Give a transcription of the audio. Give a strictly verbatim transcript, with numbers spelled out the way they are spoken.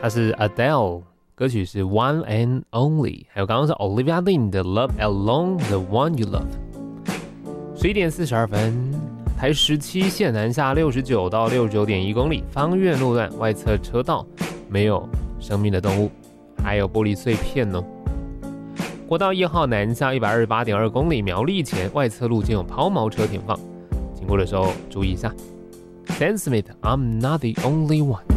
它是 Adele， 歌曲是 One and Only， 还有刚刚是 Olivia Lin 的 Love Alone The One You Love。十一点四十二分，台十七线南下六十九到六十九点一公里，芳苑路段外侧车道没有生命的动物，还有玻璃碎片哦。国道一号南下一百二十八点二公里，苗栗前外侧路径有抛锚车停放，经过的时候注意一下。Sam Smith，I'm not the only one。